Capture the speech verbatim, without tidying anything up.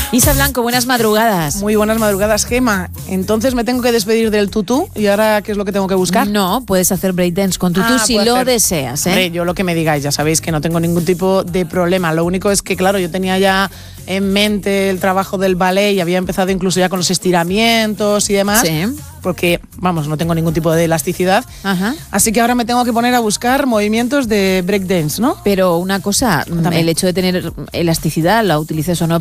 Isa Blanco, buenas madrugadas. Muy buenas madrugadas, Gema. Entonces me tengo que despedir del tutú y ahora ¿qué es lo que tengo que buscar? No, puedes hacer breakdance con tutú Ah, si puedo lo hacer. deseas, ¿eh? Hombre, yo lo que me digáis, ya sabéis que no tengo ningún tipo de problema. Lo único es que, claro, yo tenía ya en mente el trabajo del ballet y había empezado incluso ya con los estiramientos y demás. Sí. Porque, vamos, no tengo ningún tipo de elasticidad. Ajá. Así que ahora me tengo que poner a buscar movimientos de breakdance, ¿no? Pero una cosa, Cuéntame. el hecho de tener elasticidad, la utilices o no